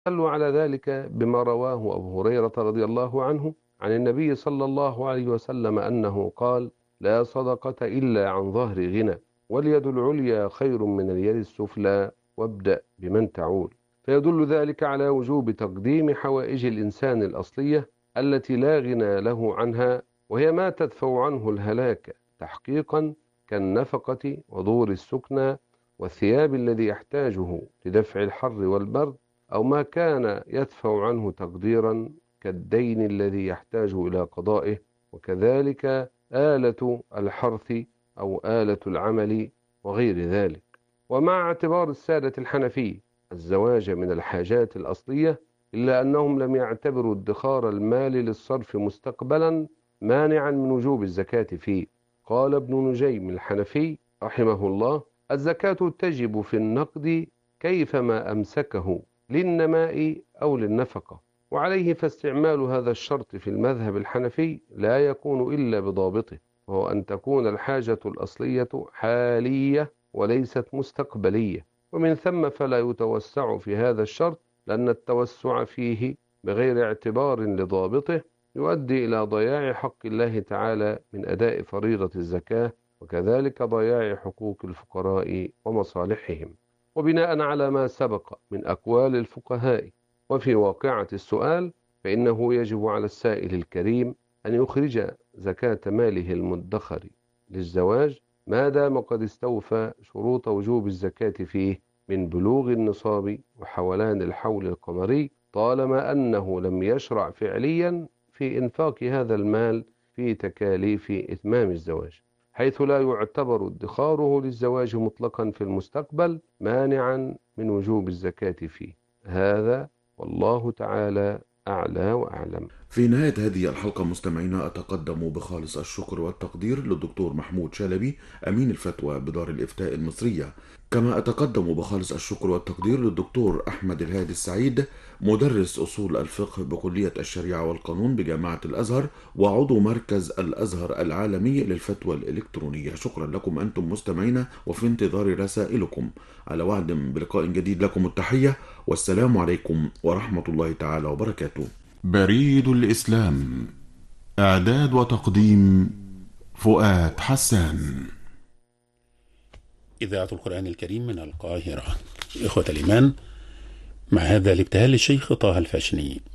دلوا على ذلك بما رواه أبو هريرة رضي الله عنه عن النبي صلى الله عليه وسلم أنه قال: لا صدقة إلا عن ظهر غنى، واليد العليا خير من اليد السفلى، وابدأ بمن تعول. فيدل ذلك على وجوب تقديم حوائج الإنسان الأصلية التي لا غنى له عنها، وهي ما تدفع عنه الهلاك تحقيقا، كالنفقة ودور السكنى والثياب الذي يحتاجه لدفع الحر والبرد، أو ما كان يدفع عنه تقديرا كالدين الذي يحتاج إلى قضائه، وكذلك آلة الحرث أو آلة العمل وغير ذلك. ومع اعتبار السادة الحنفي الزواج من الحاجات الأصلية، إلا أنهم لم يعتبروا ادخار المال للصرف مستقبلا مانعا من وجوب الزكاة فيه. قال ابن نجيم الحنفي رحمه الله: الزكاة تجب في النقد كيفما أمسكه للنماء أو للنفقة. وعليه فاستعمال هذا الشرط في المذهب الحنفي لا يكون إلا بضابطه، وهو أن تكون الحاجة الأصلية حالية وليست مستقبلية. ومن ثم فلا يتوسع في هذا الشرط، لأن التوسع فيه بغير اعتبار لضابطه يؤدي إلى ضياع حق الله تعالى من أداء فريضة الزكاة، وكذلك ضياع حقوق الفقراء ومصالحهم. وبناء على ما سبق من أقوال الفقهاء وفي واقعة السؤال، فإنه يجب على السائل الكريم أن يخرج زكاة ماله المدخر للزواج ما دام قد استوفى شروط وجوب الزكاة فيه من بلوغ النصاب وحولان الحول القمري، طالما أنه لم يشرع فعليا في إنفاق هذا المال في تكاليف إتمام الزواج، حيث لا يعتبر ادخاره للزواج مطلقا في المستقبل مانعا من وجوب الزكاة فيه. هذا والله تعالى أعلى وأعلم. في نهاية هذه الحلقة مستمعينا أتقدم بخالص الشكر والتقدير للدكتور محمود شلبي أمين الفتوى بدار الإفتاء المصرية، كما أتقدم بخالص الشكر والتقدير للدكتور أحمد الهادي السعيد مدرس أصول الفقه بكلية الشريعة والقانون بجامعة الأزهر وعضو مركز الأزهر العالمي للفتوى الإلكترونية. شكرا لكم أنتم مستمعينا، وفي انتظار رسائلكم. على وعد بلقاء جديد، لكم التحية والسلام عليكم ورحمة الله تعالى وبركاته. بريد الإسلام، إعداد وتقديم فؤاد حسان. إذاعة القرآن الكريم من القاهرة. إخوة الإيمان، مع هذا الابتهال للشيخ طه الفاشني: